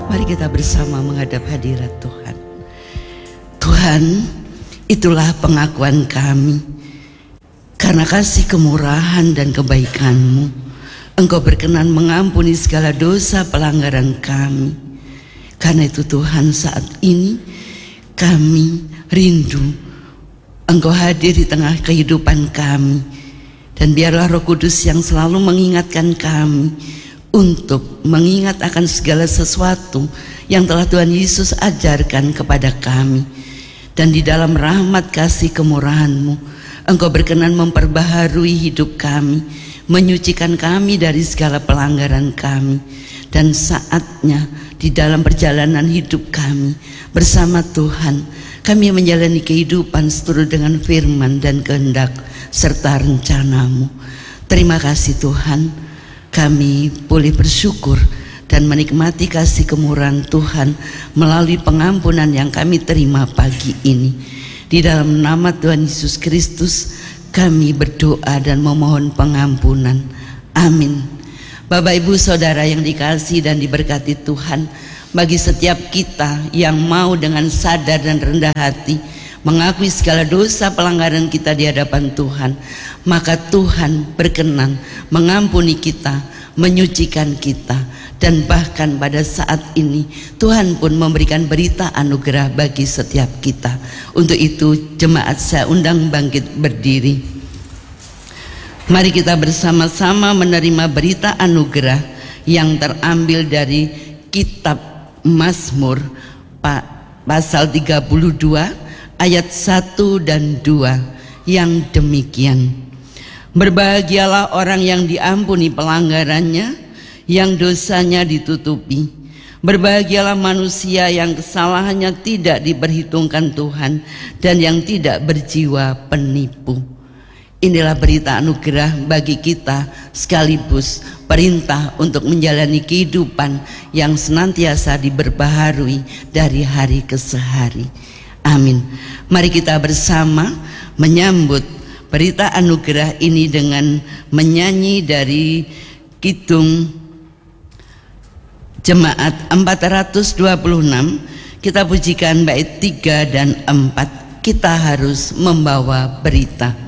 Mari kita bersama menghadap hadirat Tuhan. Tuhan, itulah pengakuan kami. Karena kasih kemurahan dan kebaikan-Mu, Engkau berkenan mengampuni segala dosa pelanggaran kami. Karena itu Tuhan, saat ini kami rindu Engkau hadir di tengah kehidupan kami. Dan biarlah Roh Kudus yang selalu mengingatkan kami untuk mengingat akan segala sesuatu yang telah Tuhan Yesus ajarkan kepada kami. Dan di dalam rahmat kasih kemurahan-Mu, Engkau berkenan memperbaharui hidup kami, menyucikan kami dari segala pelanggaran kami. Dan saatnya di dalam perjalanan hidup kami bersama Tuhan, kami menjalani kehidupan seturut dengan firman dan kehendak serta rencana-Mu. Terima kasih Tuhan, kami boleh bersyukur dan menikmati kasih kemurahan Tuhan melalui pengampunan yang kami terima pagi ini. Di dalam nama Tuhan Yesus Kristus kami berdoa dan memohon pengampunan. Amin. Bapak Ibu Saudara yang dikasihi dan diberkati Tuhan, bagi setiap kita yang mau dengan sadar dan rendah hati mengakui segala dosa pelanggaran kita di hadapan Tuhan, maka Tuhan berkenan mengampuni kita, menyucikan kita. Dan bahkan pada saat ini Tuhan pun memberikan berita anugerah bagi setiap kita. Untuk itu jemaat saya undang bangkit berdiri. Mari kita bersama-sama menerima berita anugerah yang terambil dari kitab Mazmur pasal 32 ayat 1 dan 2 yang demikian. Berbahagialah orang yang diampuni pelanggarannya, yang dosanya ditutupi. Berbahagialah manusia yang kesalahannya tidak diperhitungkan Tuhan dan yang tidak berjiwa penipu. Inilah berita anugerah bagi kita, sekaligus perintah untuk menjalani kehidupan yang senantiasa diperbaharui dari hari ke hari. Amin. Mari kita bersama menyambut berita anugerah ini dengan menyanyi dari Kidung Jemaat 426. Kita pujikan bait 3 dan 4. Kita harus membawa berita.